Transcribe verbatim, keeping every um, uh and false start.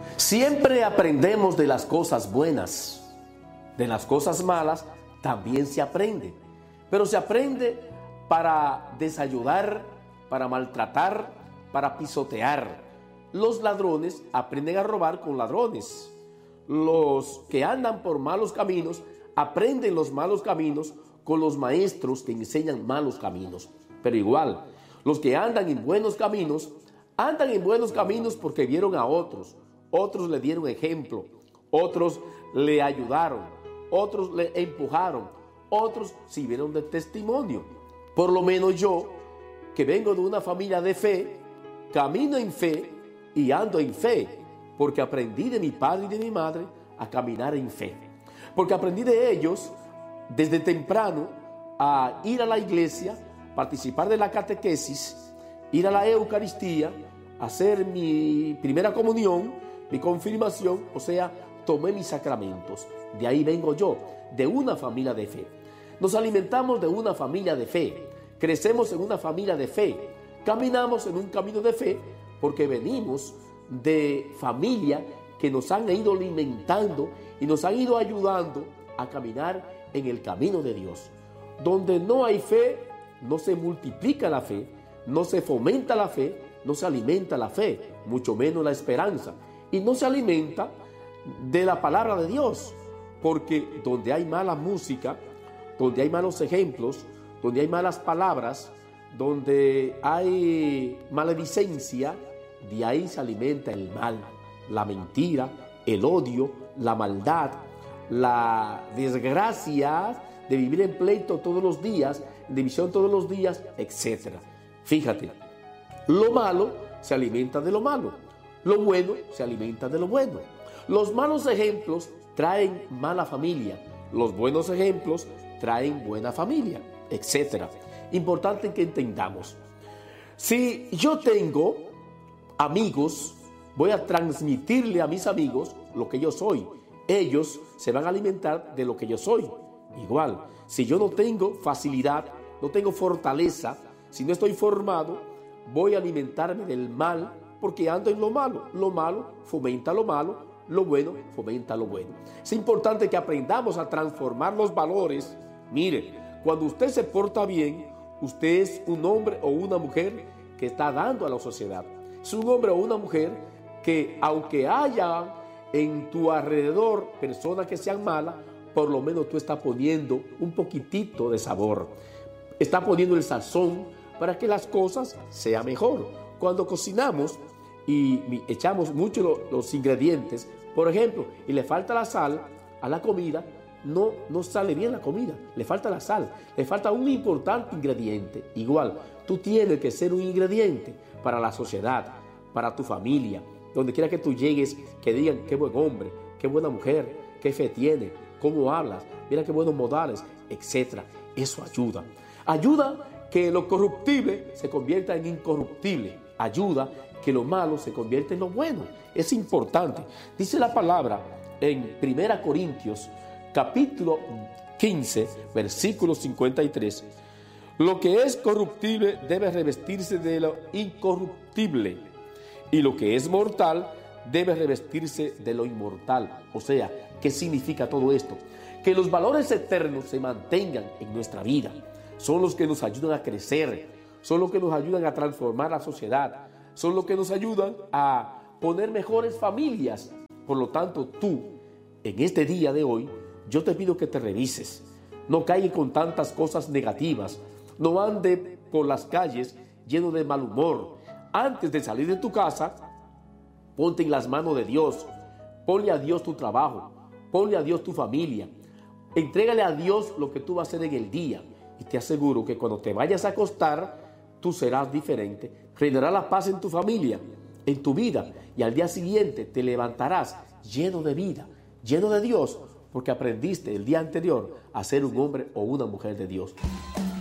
Siempre aprendemos de las cosas buenas, de las cosas malas también se aprende, pero se aprende para desayudar, para maltratar, para pisotear. Los ladrones aprenden a robar con ladrones. Los que andan por malos caminos aprenden los malos caminos con los maestros que enseñan malos caminos. Pero igual, los que andan en buenos caminos, andan en buenos caminos porque vieron a otros. Otros le dieron ejemplo, otros le ayudaron, otros le empujaron, otros sirvieron de testimonio. Por lo menos yo, que vengo de una familia de fe, camino en fe y ando en fe, porque aprendí de mi padre y de mi madre a caminar en fe. Porque aprendí de ellos desde temprano a ir a la iglesia, participar de la catequesis, ir a la Eucaristía, hacer mi primera comunión, mi confirmación, o sea, tomé mis sacramentos. De ahí vengo yo, de una familia de fe. Nos alimentamos de una familia de fe, crecemos en una familia de fe, caminamos en un camino de fe porque venimos de familia que nos han ido alimentando y nos han ido ayudando a caminar en el camino de Dios. Donde no hay fe, no se multiplica la fe, no se fomenta la fe, no se alimenta la fe, mucho menos la esperanza. Y no se alimenta de la palabra de Dios, porque donde hay mala música, donde hay malos ejemplos, donde hay malas palabras, donde hay maledicencia, de ahí se alimenta el mal, la mentira, el odio, la maldad, la desgracia de vivir en pleito todos los días, en división todos los días, etcétera. Fíjate, lo malo se alimenta de lo malo. Lo bueno se alimenta de lo bueno. Los malos ejemplos traen mala familia. Los buenos ejemplos traen buena familia, etcétera. Importante que entendamos. Si yo tengo amigos, voy a transmitirle a mis amigos lo que yo soy. Ellos se van a alimentar de lo que yo soy. Igual, si yo no tengo facilidad, no tengo fortaleza, si no estoy formado, voy a alimentarme del mal porque ando en lo malo. Lo malo fomenta lo malo, lo bueno fomenta lo bueno. Es importante que aprendamos a transformar los valores. Mire, cuando usted se porta bien, usted es un hombre o una mujer que está dando a la sociedad. Es un hombre o una mujer que, aunque haya en tu alrededor personas que sean malas, por lo menos tú estás poniendo un poquitito de sabor. Estás poniendo el sazón para que las cosas sean mejor. Cuando cocinamos y echamos mucho lo, los ingredientes, por ejemplo, y le falta la sal a la comida, no, no sale bien la comida, le falta la sal, le falta un importante ingrediente. Igual, tú tienes que ser un ingrediente para la sociedad, para tu familia, donde quiera que tú llegues, que digan qué buen hombre, qué buena mujer, qué fe tiene, cómo hablas, mira qué buenos modales, etcétera. Eso ayuda. Ayuda que lo corruptible se convierta en incorruptible. Ayuda que lo malo se convierta en lo bueno. Es importante. Dice la palabra en Primera Corintios, capítulo quince, versículo cincuenta y tres. Lo que es corruptible debe revestirse de lo incorruptible, y lo que es mortal debe revestirse de lo inmortal. O sea, ¿qué significa todo esto? Que los valores eternos se mantengan en nuestra vida. Son los que nos ayudan a crecer, son los que nos ayudan a transformar la sociedad, son los que nos ayudan a poner mejores familias. Por lo tanto, tú, en este día de hoy, yo te pido que te revises. No caigas con tantas cosas negativas. No ande por las calles lleno de mal humor. Antes de salir de tu casa, ponte en las manos de Dios. Ponle a Dios tu trabajo. Ponle a Dios tu familia. Entrégale a Dios lo que tú vas a hacer en el día. Y te aseguro que cuando te vayas a acostar, tú serás diferente. Reinará la paz en tu familia, en tu vida. Y al día siguiente te levantarás lleno de vida, lleno de Dios, porque aprendiste el día anterior a ser un hombre o una mujer de Dios.